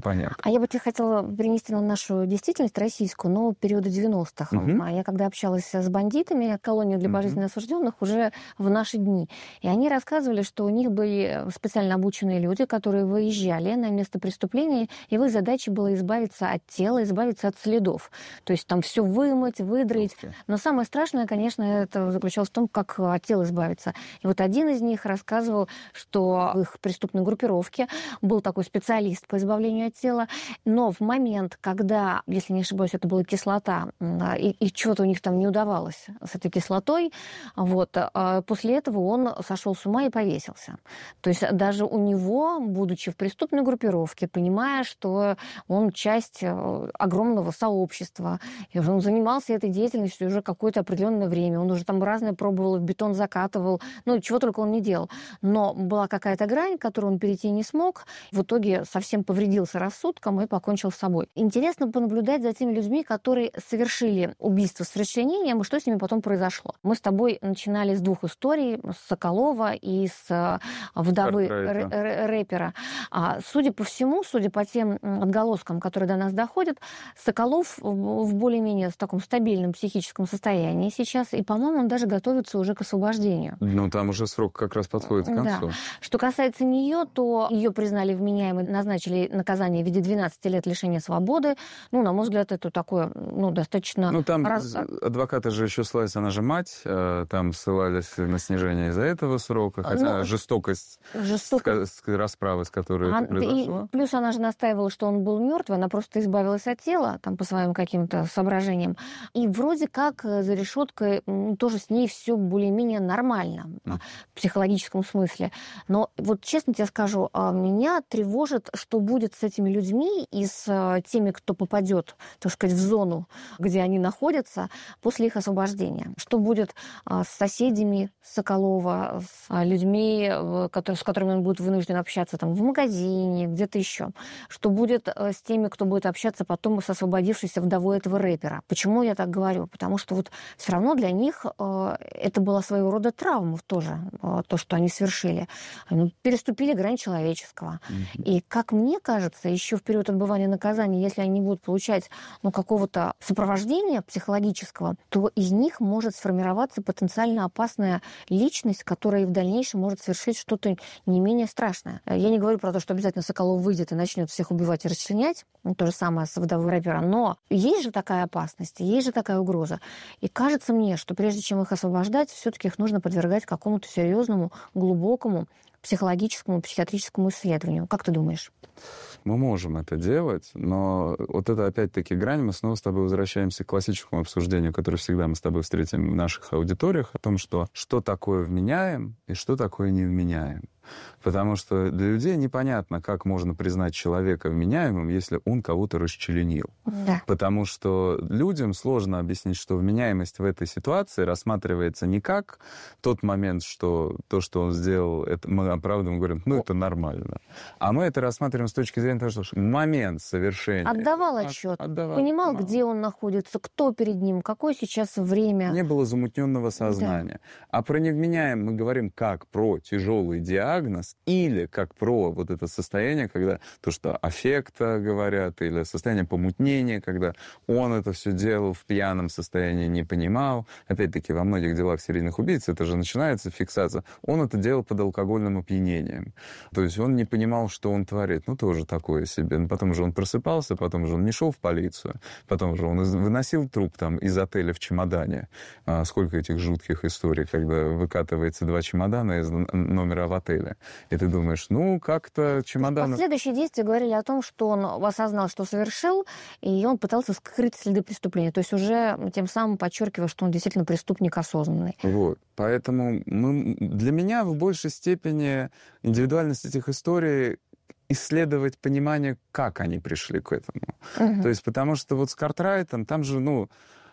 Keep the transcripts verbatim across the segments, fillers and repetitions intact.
компонент. А я бы тебе хотела перенести на нашу действительность российскую, но периода девяностых. Угу. Я когда общалась с бандитами, колонию для пожизненно осужденных, уже в наши дни. И они рассказывали, что у них были специально обученные люди, которые выезжали на место преступления, и в их задаче было избавиться от тела, избавиться от следов. То есть там все вымыть, выдрать. Okay. Но самое страшное, конечно, это заключалось в том, как от тела избавиться. И вот один из них рассказывал, что в их преступной группировке был такой специалист по избавлению от тела, но в момент, когда, если не ошибаюсь, это была кислота, и, и чего-то у них там не удавалось с этой кислотой, вот, после этого он сошел с ума и повесился. То есть даже у него, будучи в преступной группировке, понимая, что он часть огромного сообщества, и он занимался этой деятельностью уже какое-то определенное время, он уже там разное пробовал, в бетон закатывал, ну, чего только он не делал. Но была какая-то грань, которую он перейти не смог, в итоге совсем повредился рассудком и покончил с собой. Интересно понаблюдать за теми людьми, которые совершили убийство с расчленением, и что с ними потом произошло. Мы с тобой начинали с двух историй, с Соколова и с вдовы рэпера. Судя по всему, судя по тем отголоскам, которые до нас доходят, Соколов в более-менее в таком стабильном психическом состоянии сейчас, и, по-моему, он даже готовится уже к освобождению. Ну, там уже срок как раз подходит к концу. Да. Что касается нее, то ее признали вменяемой, назначили наказание в виде двенадцати лет лишения свободы. Ну, на мой взгляд, это такое, ну, достаточно... Ну, там раз... адвокаты же еще ссылались, она же мать, там ссылались на снижение из-за этого срока, хотя ну, жестокость, жестокость... С... расправы, с которой а... это произошло. И плюс она же настаивала, что он был мертв, она просто избавилась от тела, там, по своим каким-то соображениям. И вроде как за решеткой тоже с ней все более-менее нормально mm. в психологическом смысле. Но вот честно тебе скажу, меня тревожит, что будет с этими людьми и с теми, кто попадет, так сказать, в зону, где они находятся после их освобождения. Что будет с соседями Соколова, с людьми, которые, с которыми он будет вынужден общаться там, в магазине, где-то еще. Что будет с теми, кто будет общаться потом с освободившейся вдовой этого рэпера. Почему я так говорю? Потому что вот все равно для них это была своего рода травма тоже, то, что они совершили. Они переступили грань человеческого. Mm-hmm. И, как мне кажется, еще в период отбывания наказания, если они будут получать ну, какого-то сопровождения психологического, то из них может сформироваться потенциально опасная личность, которая и в дальнейшем может совершить что-то не менее страшное. Я не говорю про то, что обязательно Соколов выйдет и начнет всех убивать и расчленять, ну, то же самое с вдовой рэпера, но есть же такая опасность, есть же такая угроза. И кажется мне, что прежде чем их освобождать, все-таки их нужно подвергать какому-то серьезному, глубокому психологическому, психиатрическому исследованию. Как ты думаешь? Мы можем это делать, но вот это опять-таки грань, мы снова с тобой возвращаемся к классическому обсуждению, которое всегда мы с тобой встретим в наших аудиториях, о том, что что такое вменяем и что такое невменяем. Потому что для людей непонятно, как можно признать человека вменяемым, если он кого-то расчленил. Да. Потому что людям сложно объяснить, что вменяемость в этой ситуации рассматривается не как тот момент, что то, что он сделал, это мы оправдываем, говорим, ну, это нормально. А мы это рассматриваем с точки зрения того, что момент совершения. Отдавал отчет, отдавал, понимал, отдавал. Где он находится, кто перед ним, какое сейчас время. Не было замутненного сознания. Да. А про невменяем мы говорим как про тяжелый диагноз, или как про вот это состояние, когда то, что аффекта говорят, или состояние помутнения, когда он это все делал в пьяном состоянии, не понимал. Опять-таки, во многих делах серийных убийц это же начинается фиксация. Он это делал под алкогольным опьянением. То есть он не понимал, что он творит. Ну, тоже такое себе. Потом же он просыпался, потом же он не шел в полицию, потом же он выносил труп там из отеля в чемодане. А сколько этих жутких историй, когда выкатывается два чемодана из номера в отеле. И ты думаешь, ну, как-то чемодан... Последующие действия говорили о том, что он осознал, что совершил, и он пытался скрыть следы преступления. То есть уже тем самым подчеркивая, что он действительно преступник осознанный. Вот. Поэтому мы... для меня в большей степени индивидуальность этих историй исследовать понимание, как они пришли к этому. Угу. То есть потому что вот с Картрайтом, там же, ну...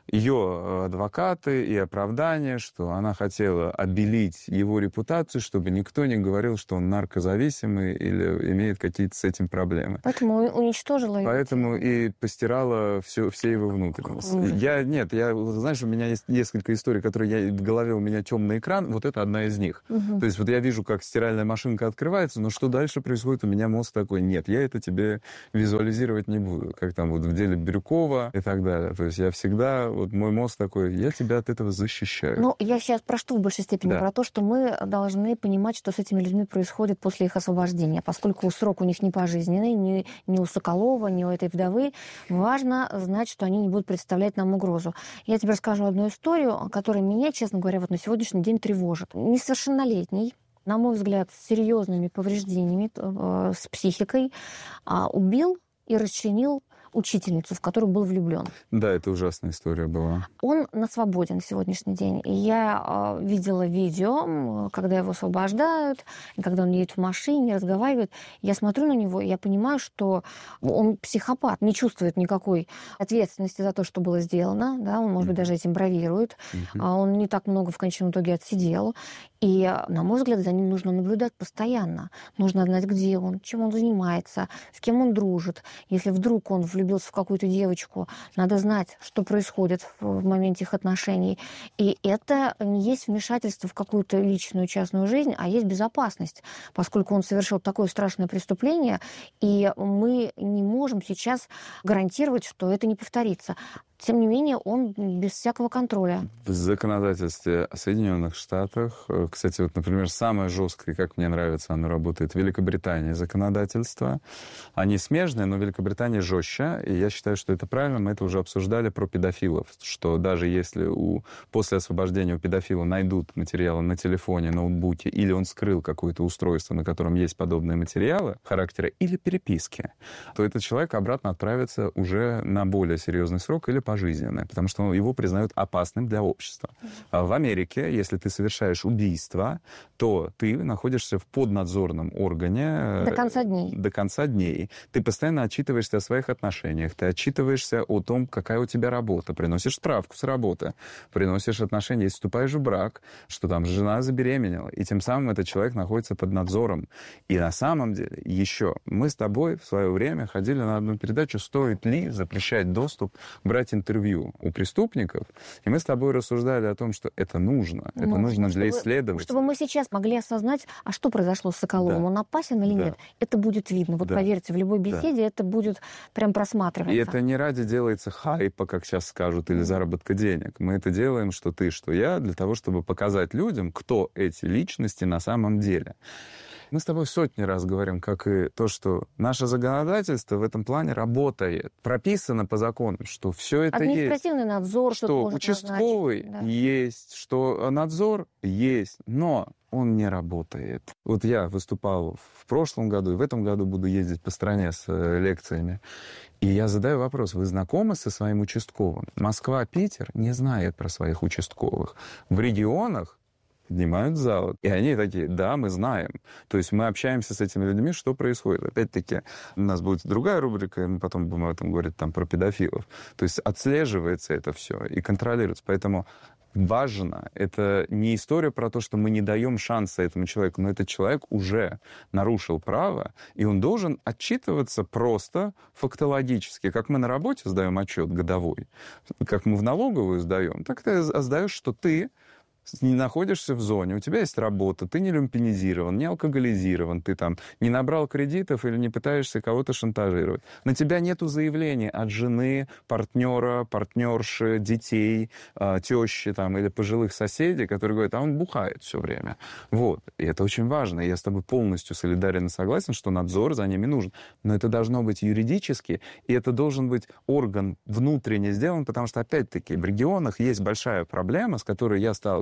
ее адвокаты и оправдания, что она хотела обелить его репутацию, чтобы никто не говорил, что он наркозависимый или имеет какие-то с этим проблемы. Поэтому уничтожила его. Поэтому и постирала все, все его внутренности. Я, нет, я, знаешь, у меня есть несколько историй, которые я, в голове у меня темный экран, вот это одна из них. Угу. То есть вот я вижу, как стиральная машинка открывается, но что дальше происходит, у меня мозг такой, нет, я это тебе визуализировать не буду, как там вот в деле Бирюкова и так далее. То есть я всегда... Вот мой мозг такой, я тебя от этого защищаю. Ну, я сейчас про что в большей степени? Да. Про то, что мы должны понимать, что с этими людьми происходит после их освобождения. Поскольку срок у них не пожизненный, ни, ни у Соколова, ни у этой вдовы, важно знать, что они не будут представлять нам угрозу. Я тебе расскажу одну историю, которая меня, честно говоря, вот на сегодняшний день тревожит. Несовершеннолетний, на мой взгляд, с серьезными повреждениями, э, с психикой, э, убил и расчленил учительницу, в которую был влюблен. Да, это ужасная история была. Он на свободе на сегодняшний день. И я э, видела видео, когда его освобождают, когда он едет в машине, разговаривает. Я смотрю на него, и я понимаю, что он психопат, не чувствует никакой ответственности за то, что было сделано. Да? Он, может быть, даже этим бравирует. Mm-hmm. Он не так много в конечном итоге отсидел. И, на мой взгляд, за ним нужно наблюдать постоянно. Нужно знать, где он, чем он занимается, с кем он дружит. Если вдруг он влюбился в какую-то девочку, надо знать, что происходит в моменте их отношений. И это не есть вмешательство в какую-то личную, частную жизнь, а есть безопасность, поскольку он совершил такое страшное преступление, и мы не можем сейчас гарантировать, что это не повторится. Тем не менее, он без всякого контроля. В законодательстве Соединенных Штатов, кстати, вот, например, самое жесткое, как мне нравится, оно работает в Великобритании, законодательство. Они смежные, но Великобритания жестче, и я считаю, что это правильно. Мы это уже обсуждали про педофилов, что даже если у, после освобождения у педофила найдут материалы на телефоне, ноутбуке, или он скрыл какое-то устройство, на котором есть подобные материалы характера, или переписки, то этот человек обратно отправится уже на более серьезный срок или пожизненное, потому что его признают опасным для общества. А в Америке, если ты совершаешь убийство, то ты находишься в поднадзорном органе... До конца дней. До конца дней. Ты постоянно отчитываешься о своих отношениях, ты отчитываешься о том, какая у тебя работа, приносишь справку с работы, приносишь отношения, если вступаешь в брак, что там жена забеременела, и тем самым этот человек находится под надзором. И на самом деле еще мы с тобой в свое время ходили на одну передачу «Стоит ли запрещать доступ, брать интервью у преступников?» И мы с тобой рассуждали о том, что это нужно. Это ну, нужно чтобы, для исследователей. Чтобы мы сейчас могли осознать, а что произошло с Соколовым, да. он опасен или да. нет, это будет видно. Вот да. поверьте, в любой беседе да. это будет прям просматриваться. И это не ради делается хайпа, как сейчас скажут, или заработка денег. Мы это делаем, что ты, что я, для того, чтобы показать людям, кто эти личности на самом деле. Мы с тобой сотни раз говорим, как и то, что наше законодательство в этом плане работает. Прописано по закону, что все это есть. Административный надзор, что участковый да. есть, что надзор есть, но он не работает. Вот я выступал в прошлом году, и в этом году буду ездить по стране с лекциями. И я задаю вопрос, вы знакомы со своим участковым? Москва, Питер не знает про своих участковых. В регионах поднимают зал. И они такие, да, мы знаем. То есть мы общаемся с этими людьми, что происходит. Опять-таки, у нас будет другая рубрика, и мы потом будем об этом говорить там, про педофилов. То есть отслеживается это все и контролируется. Поэтому важно, это не история про то, что мы не даем шанса этому человеку, но этот человек уже нарушил право, и он должен отчитываться просто фактологически. Как мы на работе сдаем отчет годовой, как мы в налоговую сдаем, так ты сдаешь, что ты не находишься в зоне, у тебя есть работа, ты не люмпинизирован, не алкоголизирован, ты там не набрал кредитов или не пытаешься кого-то шантажировать. На тебя нету заявления от жены, партнера, партнерши, детей, тещи там, или пожилых соседей, которые говорят, а он бухает все время. Вот. И это очень важно. И я с тобой полностью солидарен и согласен, что надзор за ними нужен. Но это должно быть юридически, и это должен быть орган внутренне сделан, потому что, опять-таки, в регионах есть большая проблема, с которой я сталкиваюсь.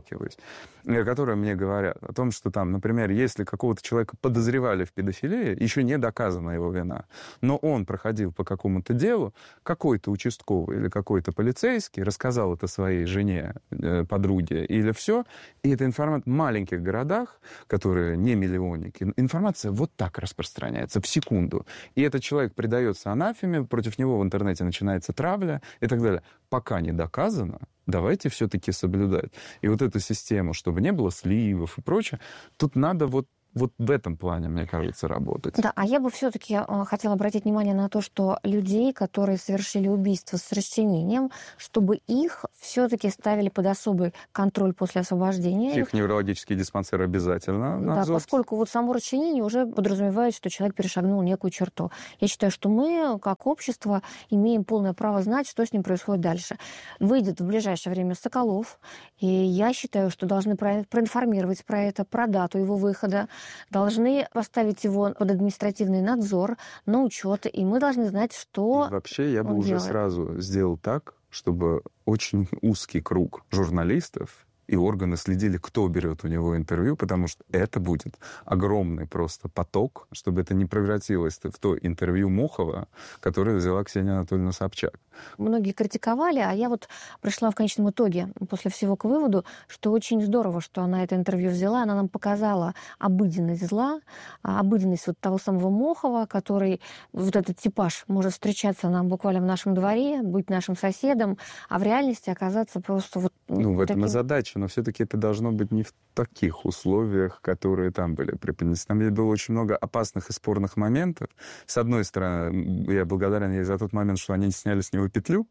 сталкиваюсь, которые мне говорят о том, что там, например, если какого-то человека подозревали в педофилии, еще не доказана его вина, но он проходил по какому-то делу, какой-то участковый или какой-то полицейский рассказал это своей жене, подруге или все, и эта информация в маленьких городах, которые не миллионники, информация вот так распространяется в секунду. И этот человек предается анафеме, против него в интернете начинается травля и так далее. Пока не доказано, давайте все-таки соблюдать. И вот эту систему, чтобы не было сливов и прочее, тут надо вот Вот в этом плане, мне кажется, работать. Да, а я бы все-таки хотела обратить внимание на то, что людей, которые совершили убийство с расчленением, чтобы их все-таки ставили под особый контроль после освобождения. Психоневрологический диспансер обязательно. Да, поскольку вот само расчленение уже подразумевает, что человек перешагнул некую черту. Я считаю, что мы, как общество, имеем полное право знать, что с ним происходит дальше. Выйдет в ближайшее время Соколов, и я считаю, что должны проинформировать про это, про дату его выхода, должны поставить его под административный надзор, на учет, и мы должны знать, что и вообще, я бы уже делает. сразу сделал так, чтобы очень узкий круг журналистов и органы следили, кто берет у него интервью, потому что это будет огромный просто поток, чтобы это не превратилось в то интервью Мохова, которое взяла Ксения Анатольевна Собчак. Многие критиковали, а я вот пришла в конечном итоге после всего к выводу, что очень здорово, что она это интервью взяла, она нам показала обыденность зла, обыденность вот того самого Мохова, который, вот этот типаж может встречаться нам буквально в нашем дворе, быть нашим соседом, а в реальности оказаться просто вот... Ну, в этом таким... и задача, но все-таки это должно быть не в таких условиях, которые там были преподнесены. Там было очень много опасных и спорных моментов. С одной стороны, я благодарен ей за тот момент, что они не сняли с него петлю,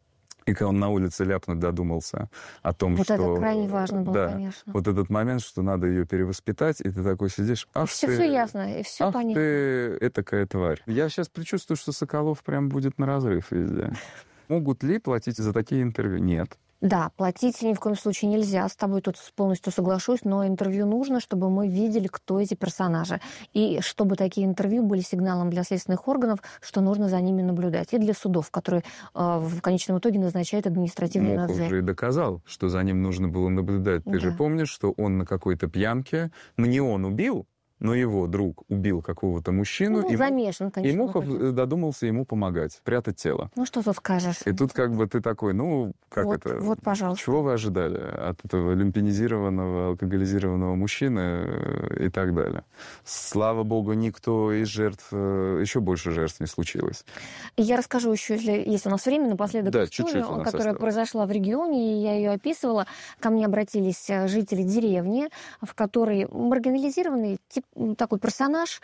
и когда он на улице ляпнуть додумался о том, вот что... Вот это крайне важно было, да, конечно. Вот этот момент, что надо ее перевоспитать, и ты такой сидишь, ах все, ты... все ясно, и все ах понятно. ты этакая тварь. Я сейчас предчувствую, что Соколов прям будет на разрыв везде. Могут ли платить за такие интервью? Нет. Да, платить ни в коем случае нельзя, с тобой тут полностью соглашусь, но интервью нужно, чтобы мы видели, кто эти персонажи. И чтобы такие интервью были сигналом для следственных органов, что нужно за ними наблюдать. И для судов, которые э, в конечном итоге назначают административный Мохов надзор. же и доказал, что за ним нужно было наблюдать. Ты Да. же помнишь, что он на какой-то пьянке, ну не он убил, но его друг убил какого-то мужчину, Ну, и, замешан, конечно. и Мохов додумался ему помогать, прятать тело. Ну, что тут скажешь? И тут как бы ты такой, ну, как вот, это? Вот, пожалуйста. Чего вы ожидали от этого люмпинизированного, алкоголизированного мужчины и так далее? Слава богу, никто из жертв, еще больше жертв не случилось. И я расскажу еще, если есть у нас время, напоследок да, историю, которая осталось. произошла в регионе, и я ее описывала. Ко мне обратились жители деревни, в которой маргинализированный тип такой персонаж.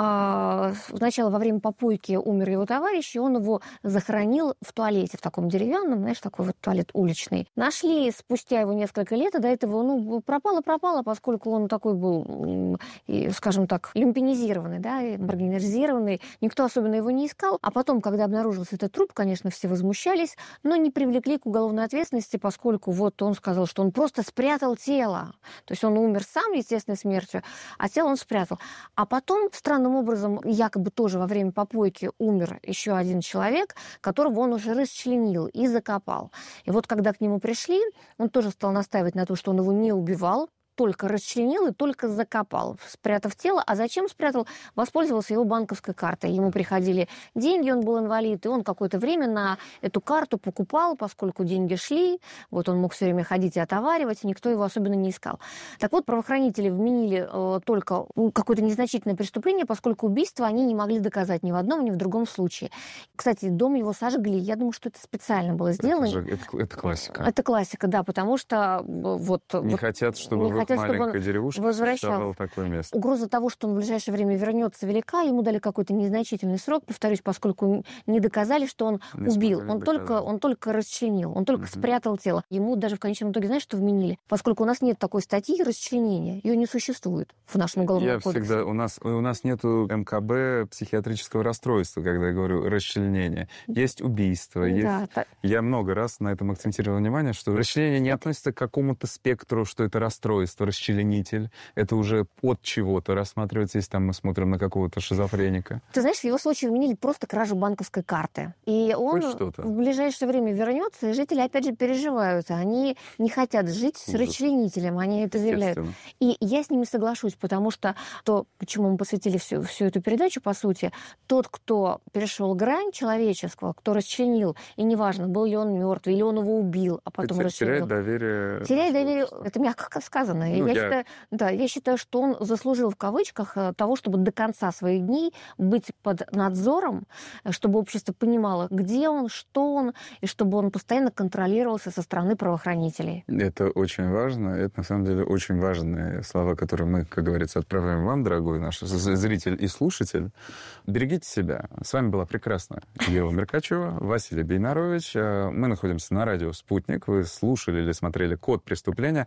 Сначала во время попойки умер его товарищ, и он его захоронил в туалете, в таком деревянном, знаешь, такой вот туалет уличный. Нашли спустя его несколько лет, и до этого ну, пропало-пропало, поскольку он такой был, скажем так, люмпинизированный, да, маргинализированный. Никто особенно его не искал. А потом, когда обнаружился этот труп, конечно, все возмущались, но не привлекли к уголовной ответственности, поскольку вот он сказал, что он просто спрятал тело. То есть он умер сам естественной смертью, а тело он спрятал. А потом, странным образом, якобы тоже во время попойки умер еще один человек, которого он уже расчленил и закопал. И вот когда к нему пришли, он тоже стал настаивать на том, что он его не убивал, только расчленил и только закопал, спрятав тело. А зачем спрятал? Воспользовался его банковской картой. Ему приходили деньги, он был инвалид, и он какое-то время на эту карту покупал, поскольку деньги шли, вот он мог все время ходить и отоваривать, и никто его особенно не искал. Так вот, правоохранители вменили э, только какое-то незначительное преступление, поскольку убийство они не могли доказать ни в одном, ни в другом случае. Кстати, дом его сожгли. Я думаю, что это специально было сделано. Это, же, это, это классика. Это классика, да, потому что вот... Не вот, хотят, чтобы не в хотят, маленькой деревушке существовало такое место. Угроза того, что он в ближайшее время вернется, велика. Ему дали какой-то незначительный срок, повторюсь, поскольку не доказали, что он не убил. Он только, он только расчленил, он только угу. спрятал тело. Ему даже в конечном итоге, знаешь, что вменили? Поскольку у нас нет такой статьи расчленения, ее не существует в нашем уголовном я кодексе. Всегда, у нас, у нас нету эм ка бэ психиатрического расстройства, когда я говорю расчленение. Есть убийство. Есть... Да, так... Я много раз на этом акцентировал внимание, что расчленение не относится к какому-то спектру, что это расстройство. лекарство, расчленитель. Это уже от чего-то рассматривается, если там мы смотрим на какого-то шизофреника. Ты знаешь, в его случае вменили просто кражу банковской карты. И он в ближайшее время вернется, и жители опять же переживают. Они не хотят жить с расчленителем, они это заявляют. И я с ними соглашусь, потому что то, почему мы посвятили всю, всю эту передачу, по сути, тот, кто перешел грань человеческого, кто расчленил, и неважно, был ли он мертв, или он его убил, а потом Теряет расчленил. доверие. Теряет доверие, это мягко сказано. Ну, я, я... Считаю, да, я считаю, что он заслужил в кавычках того, чтобы до конца своих дней быть под надзором, чтобы общество понимало, где он, что он, и чтобы он постоянно контролировался со стороны правоохранителей. Это очень важно. Это, на самом деле, очень важные слова, которые мы, как говорится, отправляем вам, дорогой наш зритель и слушатель. Берегите себя. С вами была прекрасная Ева Меркачева, Василий Бейнарович. Мы находимся на радио «Спутник». Вы слушали или смотрели «Код преступления».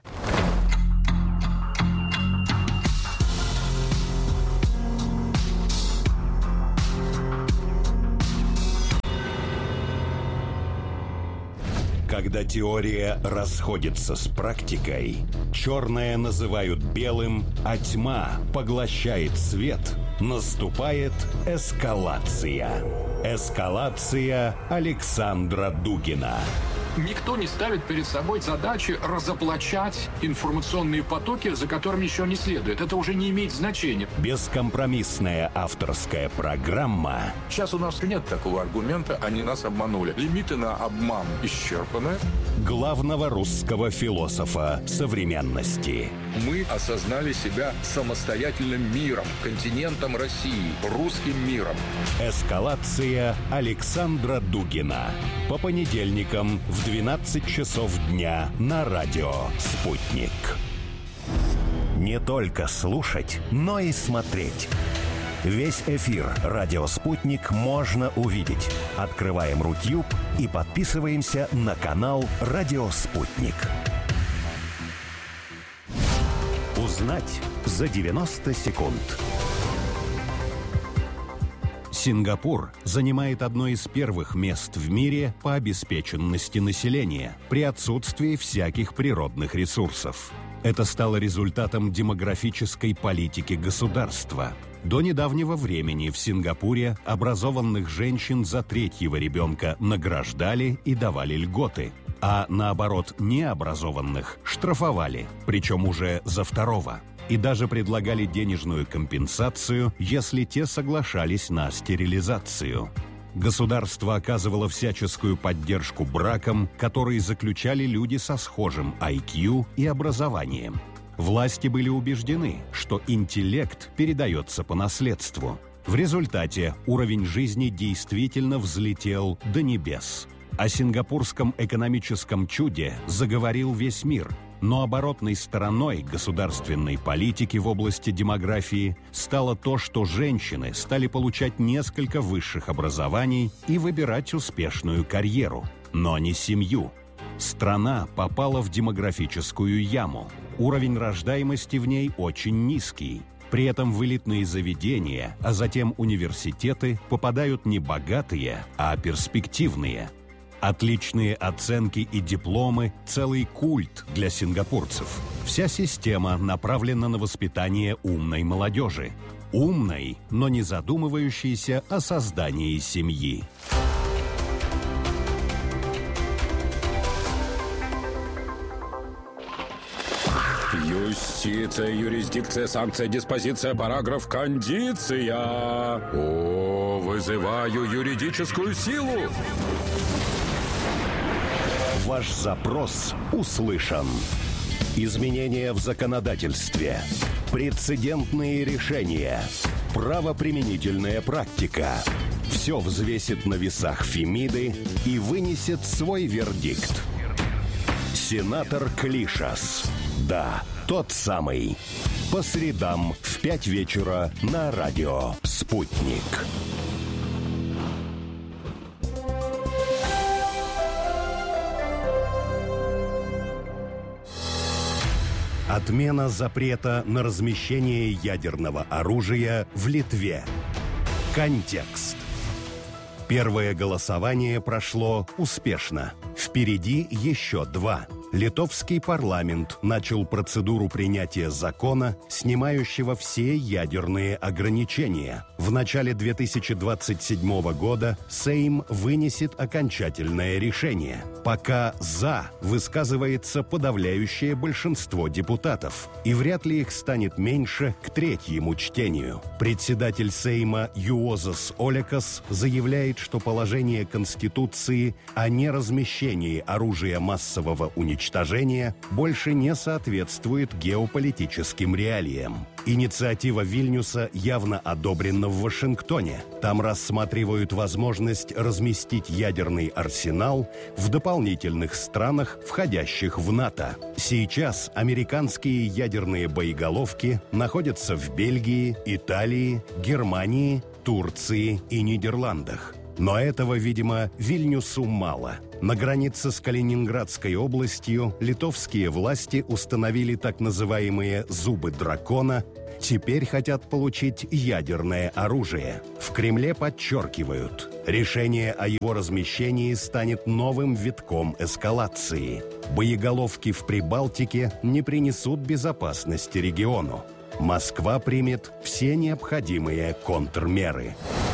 Когда теория расходится с практикой, черное называют белым, а тьма поглощает свет, наступает эскалация. Эскалация Александра Дугина. Никто не ставит перед собой задачи разоблачать информационные потоки, за которыми еще не следует. Это уже не имеет значения. Бескомпромиссная авторская программа. Сейчас у нас нет такого аргумента, они нас обманули. Лимиты на обман исчерпаны. Главного русского философа современности. Мы осознали себя самостоятельным миром, континентом России, русским миром. Эскалация Александра Дугина. По понедельникам в двенадцать часов дня на радио «Спутник». Не только слушать, но и смотреть. Весь эфир «Радио Спутник» можно увидеть. Открываем Рутюб и подписываемся на канал «Радио Спутник». Узнать за девяносто секунд. Сингапур занимает одно из первых мест в мире по обеспеченности населения при отсутствии всяких природных ресурсов. Это стало результатом демографической политики государства. До недавнего времени в Сингапуре образованных женщин за третьего ребенка награждали и давали льготы, а наоборот необразованных штрафовали, причем уже за второго. И даже предлагали денежную компенсацию, если те соглашались на стерилизацию. Государство оказывало всяческую поддержку бракам, которые заключали люди со схожим ай кью и образованием. Власти были убеждены, что интеллект передается по наследству. В результате уровень жизни действительно взлетел до небес. О сингапурском экономическом чуде заговорил весь мир. Но оборотной стороной государственной политики в области демографии стало то, что женщины стали получать несколько высших образований и выбирать успешную карьеру, но не семью. Страна попала в демографическую яму. Уровень рождаемости в ней очень низкий. При этом в элитные заведения, а затем университеты попадают не богатые, а перспективные. Отличные оценки и дипломы – целый культ для сингапурцев. Вся система направлена на воспитание умной молодежи. Умной, но не задумывающейся о создании семьи. Юстиция, юрисдикция, санкция, диспозиция, параграф, кондиция. О, вызываю юридическую силу. Ваш запрос услышан. Изменения в законодательстве, прецедентные решения, правоприменительная практика. Все взвесит на весах Фемиды и вынесет свой вердикт. Сенатор Клишас. Да, тот самый. По средам в пять вечера на радио «Спутник». Отмена запрета на размещение ядерного оружия в Литве. Контекст. Первое голосование прошло успешно. Впереди еще два. Литовский парламент начал процедуру принятия закона, снимающего все ядерные ограничения. В начале две тысячи двадцать седьмого года Сейм вынесет окончательное решение. Пока «за» высказывается подавляющее большинство депутатов, и вряд ли их станет меньше к третьему чтению. Председатель Сейма Юозас Олекас заявляет, что положение Конституции о неразмещении оружия массового уничтожения больше не соответствует геополитическим реалиям. Инициатива Вильнюса явно одобрена в Вашингтоне. Там рассматривают возможность разместить ядерный арсенал в дополнительных странах, входящих в НАТО. Сейчас американские ядерные боеголовки находятся в Бельгии, Италии, Германии, Турции и Нидерландах. Но этого, видимо, Вильнюсу мало. На границе с Калининградской областью литовские власти установили так называемые «зубы дракона». Теперь хотят получить ядерное оружие. В Кремле подчеркивают, решение о его размещении станет новым витком эскалации. Боеголовки в Прибалтике не принесут безопасности региону. Москва примет все необходимые контрмеры.